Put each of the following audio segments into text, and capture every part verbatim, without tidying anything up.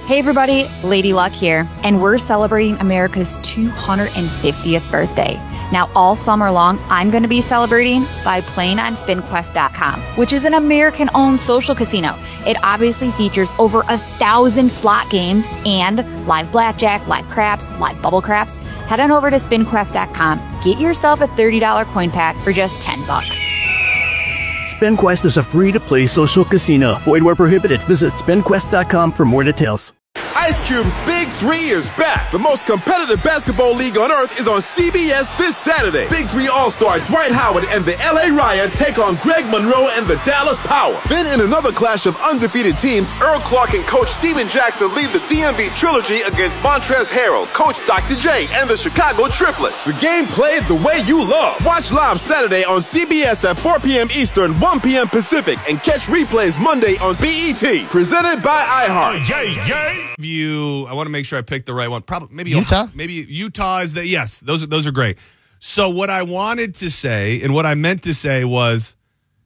Hey everybody, Lady Luck here, and we're celebrating America's two hundred fiftieth birthday. Now all summer long, I'm going to be celebrating by playing on spin quest dot com, which is an American-owned social casino. It obviously features over a thousand slot games and live blackjack, live craps, live bubble craps. Head on over to spin quest dot com, get yourself a thirty dollars coin pack for just ten bucks. SpinQuest is a free-to-play social casino. Void where prohibited. Visit spin quest dot com for more details. Ice Cube's Big Three is back. The most competitive basketball league on earth is on C B S this Saturday. Big Three All-Star Dwight Howard and the L A Riot take on Greg Monroe and the Dallas Power. Then in another clash of undefeated teams, Earl Clark and Coach Steven Jackson lead the D M V Trilogy against Montrezl Harrell, Coach Doctor J, and the Chicago Triplets. The game played the way you love. Watch live Saturday on C B S at four p.m. Eastern, one p.m. Pacific, and catch replays Monday on B E T. Presented by iHeart. Yay, yay. You, I want to make sure I picked the right one. Probably maybe Utah. Ohio, maybe Utah is the yes. Those are those are great. So what I wanted to say and what I meant to say was,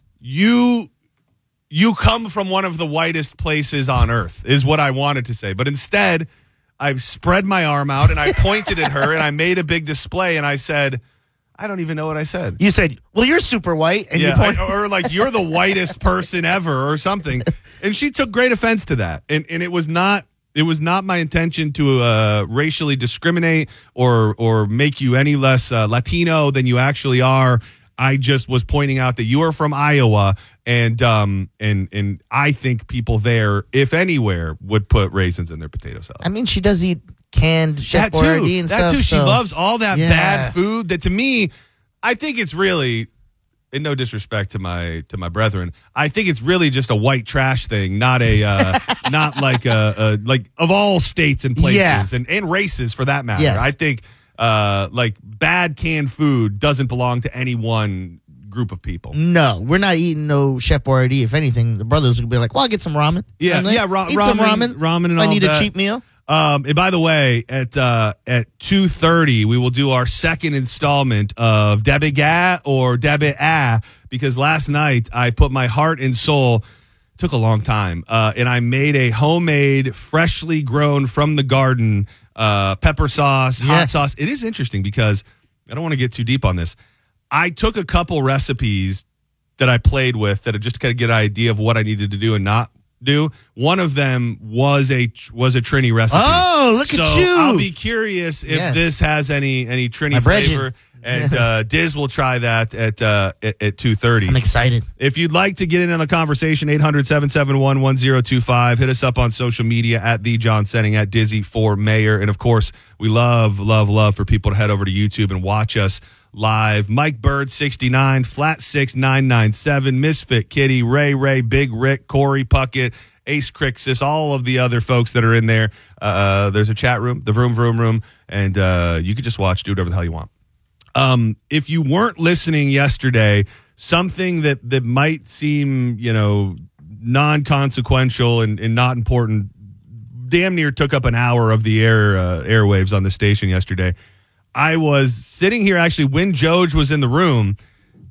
you you come from one of the whitest places on earth is what I wanted to say. But instead, I spread my arm out and I pointed at her and I made a big display and I said, I don't even know what I said. You said, "Well, you're super white," and yeah, you point- I, or like you're the whitest person ever, or something. And she took great offense to that, and and it was not. It was not my intention to uh, racially discriminate or or make you any less uh, Latino than you actually are. I just was pointing out that you are from Iowa, and um and and I think people there, if anywhere, would put raisins in their potato salad. I mean, she does eat canned Chef that too. Boyardee and that stuff. too. She so. loves all that Yeah. bad food. That to me, I think it's really. And no disrespect to my to my brethren, I think it's really just a white trash thing, not a uh, not like a, a like of all states and places Yeah. and, and races for that matter. Yes. I think uh, like bad canned food doesn't belong to any one group of people. No, we're not eating no Chef Boyardee. If anything, the brothers will be like, "Well, I'll get some ramen." Yeah, And like, yeah, ra- eat ramen, some ramen, ramen, and if I all need that. a cheap meal. Um, and by the way, at uh, at two thirty, we will do our second installment of Debit Ga or Debit Ah, because last night I put my heart and soul, took a long time, uh, and I made a homemade, freshly grown from the garden uh, pepper sauce, hot Yeah. sauce. It is interesting because I don't want to get too deep on this. I took a couple recipes that I played with that just kind of get an idea of what I needed to do and not do. One of them was a was a Trini recipe. Oh, look so at you! I'll be curious if Yes. this has any any Trini My flavor. brethren. And uh, Diz will try that at uh, at, at two thirty. I'm excited. If you'd like to get in on the conversation, eight hundred, seven seven one, one zero two five. Hit us up on social media at the John Senning, at Dizzy for Mayor. And of course, we love, love, love for people to head over to YouTube and watch us live. Mike Bird, sixty-nine, Flat six nine nine seven, Misfit Kitty, Ray Ray, Big Rick, Corey Puckett, Ace Crixus, all of the other folks that are in there. Uh, there's a chat room, the Vroom Vroom Room, and uh, you can just watch, do whatever the hell you want. Um, if you weren't listening yesterday, something that, that might seem, you know, non-consequential and, and not important, damn near took up an hour of the air uh, airwaves on the station yesterday. I was sitting here actually when Joj was in the room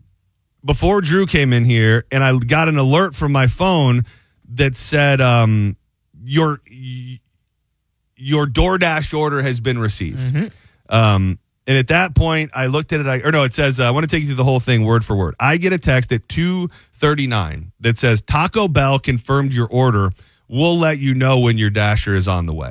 before Drew came in here, and I got an alert from my phone that said um, your your DoorDash order has been received. Mm-hmm. Um, and at that point, I looked at it. I, or no, it says, uh, I want to take you through the whole thing word for word. I get a text at two thirty-nine that says, Taco Bell confirmed your order. We'll let you know when your Dasher is on the way.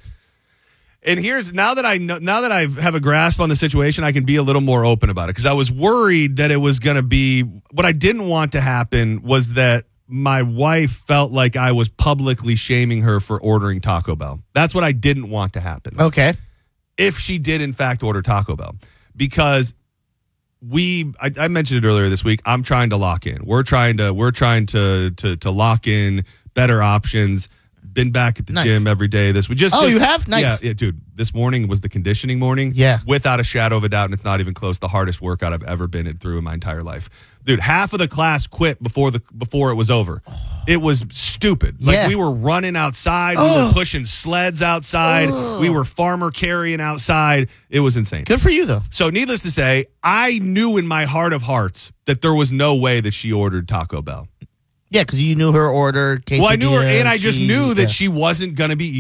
And here's, now that I know, now that I have a grasp on the situation, I can be a little more open about it. Because I was worried that it was going to be, what I didn't want to happen was that my wife felt like I was publicly shaming her for ordering Taco Bell. That's what I didn't want to happen. Okay. If she did, in fact, order Taco Bell. Because we, I, I mentioned it earlier this week, I'm trying to lock in. We're trying to, we're trying to, to, to lock in better options. Been back at the Nice. gym every day this week. Just, Oh, just- you have? Nice. Yeah, yeah, dude. This morning was the conditioning morning. Yeah. Without a shadow of a doubt, and it's not even close, the hardest workout I've ever been in through in my entire life. Dude, half of the class quit before the before it was over. It was stupid. Like Yeah. we were running outside, we were pushing sleds outside, we were farmer carrying outside. It was insane. Good for you, though. So needless to say, I knew in my heart of hearts that there was no way that she ordered Taco Bell. Yeah, because you knew her order. Well, I knew her, quesadilla, and I just cheese, knew that yeah. she wasn't going to be